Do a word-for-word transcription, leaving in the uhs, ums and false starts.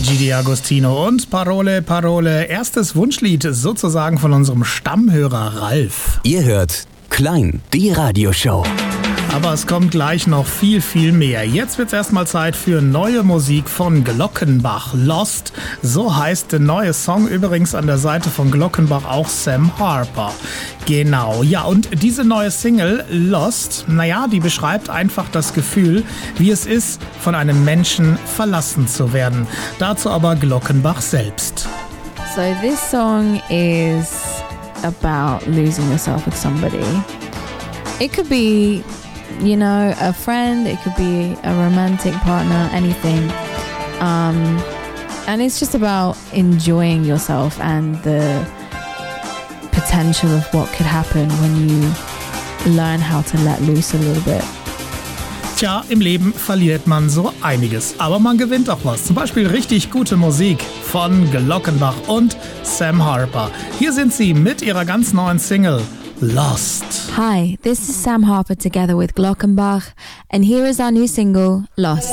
Gigi D'Agostino und Parole, Parole. Erstes Wunschlied sozusagen von unserem Stammhörer Ralf. Ihr hört Klein, die Radioshow. Aber es kommt gleich noch viel, viel mehr. Jetzt wird's erstmal Zeit für neue Musik von Glockenbach. Lost, so heißt der neue Song. Übrigens an der Seite von Glockenbach auch Sam Harper. Genau, ja, und diese neue Single, Lost, naja, die beschreibt einfach das Gefühl, wie es ist, von einem Menschen verlassen zu werden. Dazu aber Glockenbach selbst. So this song is about losing yourself with somebody. It could be, you know, a friend, it could be a romantic partner, anything. Um, and it's just about enjoying yourself and the potential of what could happen when you learn how to let loose a little bit. Tja, im Leben verliert man so einiges, aber man gewinnt auch was. Zum Beispiel richtig gute Musik von Glockenbach und Sam Harper. Hier sind sie mit ihrer ganz neuen Single Lost. Hi, this is Sam Harper together with Glockenbach, and here is our new single, Lost.